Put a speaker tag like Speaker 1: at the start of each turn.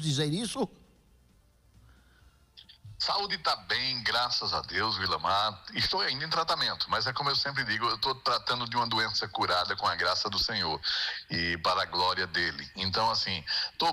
Speaker 1: dizer isso?
Speaker 2: Saúde está bem, graças a Deus, Vilamar. Estou ainda em tratamento, mas é como eu sempre digo, eu estou tratando de uma doença curada com a graça do Senhor e para a glória dele. Então, assim, estou